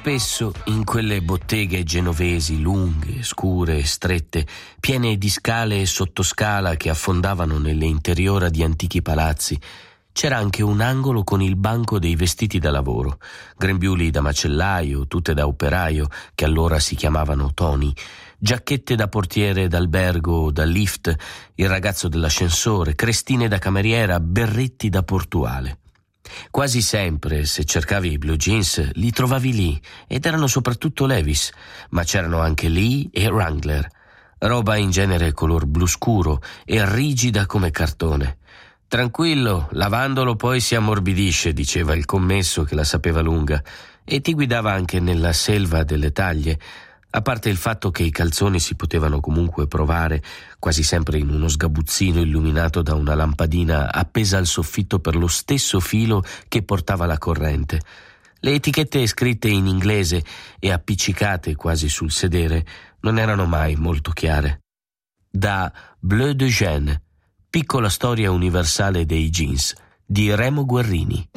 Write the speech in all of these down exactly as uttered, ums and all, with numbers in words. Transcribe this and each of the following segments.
spesso in quelle botteghe genovesi lunghe, scure e strette, piene di scale e sottoscala che affondavano nelle interiora di antichi palazzi, c'era anche un angolo con il banco dei vestiti da lavoro, grembiuli da macellaio, tute da operaio, che allora si chiamavano Tony, giacchette da portiere d'albergo o da lift, il ragazzo dell'ascensore, crestine da cameriera, berretti da portuale. Quasi sempre, se cercavi i blue jeans, li trovavi lì, ed erano soprattutto Levi's, ma c'erano anche Lee e Wrangler, roba in genere color blu scuro e rigida come cartone. Tranquillo, lavandolo poi si ammorbidisce, diceva il commesso che la sapeva lunga, e ti guidava anche nella selva delle taglie, a parte il fatto che i calzoni si potevano comunque provare, quasi sempre in uno sgabuzzino illuminato da una lampadina appesa al soffitto per lo stesso filo che portava la corrente. Le etichette scritte in inglese e appiccicate quasi sul sedere non erano mai molto chiare. Da Bleu de Gênes, piccola storia universale dei jeans, di Remo Guerrini.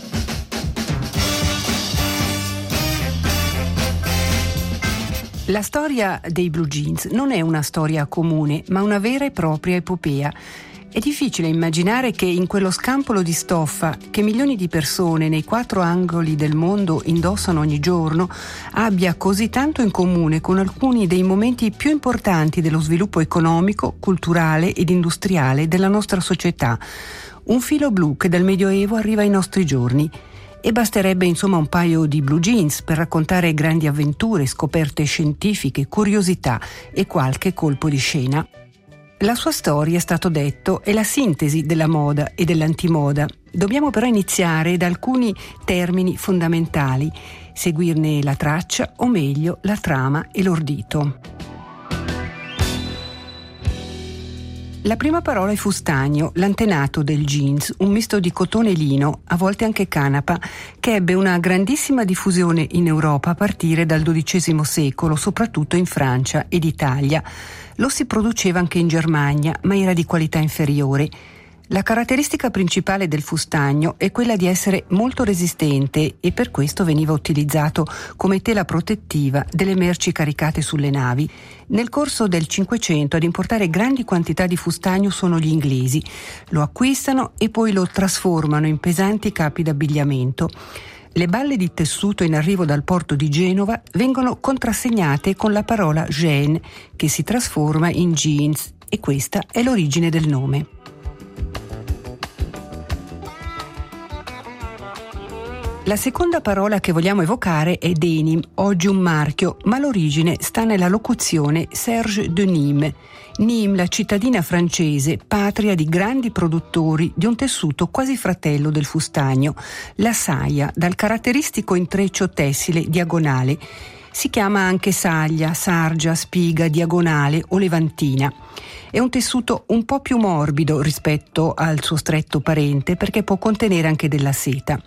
La storia dei blue jeans non è una storia comune, ma una vera e propria epopea. È difficile immaginare che in quello scampolo di stoffa che milioni di persone nei quattro angoli del mondo indossano ogni giorno abbia così tanto in comune con alcuni dei momenti più importanti dello sviluppo economico, culturale ed industriale della nostra società. Un filo blu che dal Medioevo arriva ai nostri giorni. E basterebbe insomma un paio di blue jeans per raccontare grandi avventure, scoperte scientifiche, curiosità e qualche colpo di scena. La sua storia, è stato detto, è la sintesi della moda e dell'antimoda. Dobbiamo però iniziare da alcuni termini fondamentali, seguirne la traccia, o meglio la trama e l'ordito. La prima parola è fustagno, l'antenato del jeans, un misto di cotone e lino, a volte anche canapa, che ebbe una grandissima diffusione in Europa a partire dal dodicesimo secolo, soprattutto in Francia ed Italia. Lo si produceva anche in Germania, ma era di qualità inferiore. La caratteristica principale del fustagno è quella di essere molto resistente e per questo veniva utilizzato come tela protettiva delle merci caricate sulle navi. Nel corso del Cinquecento ad importare grandi quantità di fustagno sono gli inglesi. Lo acquistano e poi lo trasformano in pesanti capi d'abbigliamento. Le balle di tessuto in arrivo dal porto di Genova vengono contrassegnate con la parola gêne, che si trasforma in jeans, e questa è l'origine del nome. La seconda parola che vogliamo evocare è denim, oggi un marchio, ma l'origine sta nella locuzione Serge de Nîmes. Nîmes, la cittadina francese, patria di grandi produttori di un tessuto quasi fratello del fustagno, la saia, dal caratteristico intreccio tessile diagonale. Si chiama anche saglia, sargia, spiga, diagonale o levantina. È un tessuto un po' più morbido rispetto al suo stretto parente perché può contenere anche della seta.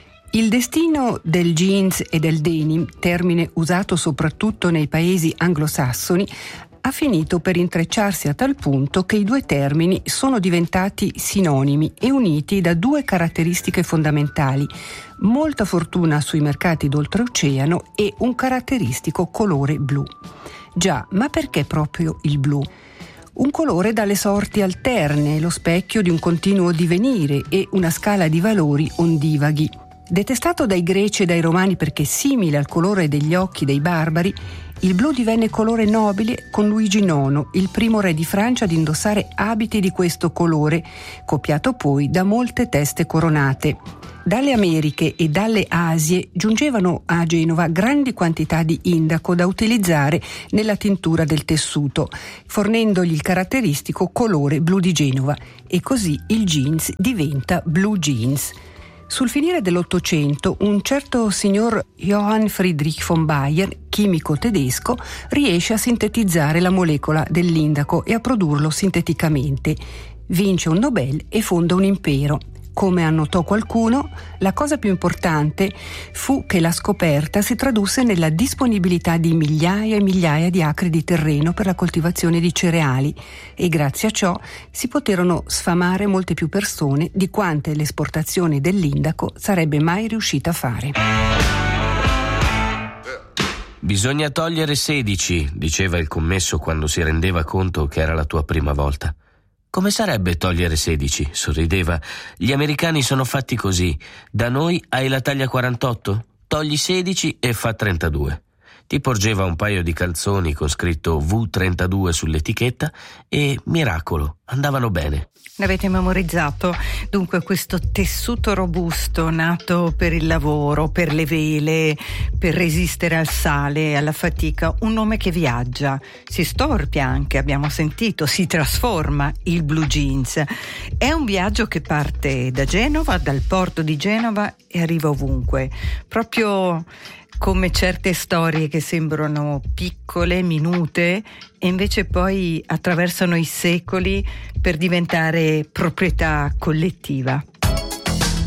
Il destino del jeans e del denim, termine usato soprattutto nei paesi anglosassoni, ha finito per intrecciarsi a tal punto che i due termini sono diventati sinonimi e uniti da due caratteristiche fondamentali: molta fortuna sui mercati d'oltreoceano e un caratteristico colore blu. Già, ma perché proprio il blu? Un colore dalle sorti alterne, lo specchio di un continuo divenire e una scala di valori ondivaghi. Detestato dai greci e dai romani perché simile al colore degli occhi dei barbari, il blu divenne colore nobile con Luigi nono, il primo re di Francia ad indossare abiti di questo colore, copiato poi da molte teste coronate. Dalle Americhe e dalle Asie giungevano a Genova grandi quantità di indaco da utilizzare nella tintura del tessuto, fornendogli il caratteristico colore blu di Genova, e così il jeans diventa blue jeans. Sul finire dell'Ottocento, un certo signor Johann Friedrich von Baer, chimico tedesco, riesce a sintetizzare la molecola dell'indaco e a produrlo sinteticamente. Vince un Nobel e fonda un impero. Come annotò qualcuno, la cosa più importante fu che la scoperta si tradusse nella disponibilità di migliaia e migliaia di acri di terreno per la coltivazione di cereali, e grazie a ciò si poterono sfamare molte più persone di quante l'esportazione dell'indaco sarebbe mai riuscita a fare. Bisogna togliere sedici, diceva il commesso quando si rendeva conto che era la tua prima volta. Come sarebbe togliere sedici? Sorrideva. Gli americani sono fatti così. Da noi hai la taglia quarantotto? Togli sedici e fa trentadue. Ti porgeva un paio di calzoni con scritto vu trentadue sull'etichetta e, miracolo, andavano bene. L'avete memorizzato? Dunque questo tessuto robusto nato per il lavoro, per le vele, per resistere al sale, alla fatica, un nome che viaggia, si storpia anche, abbiamo sentito, si trasforma, il blue jeans. È un viaggio che parte da Genova, dal porto di Genova e arriva ovunque, proprio come certe storie che sembrano piccole, minute, e invece poi attraversano i secoli per diventare proprietà collettiva.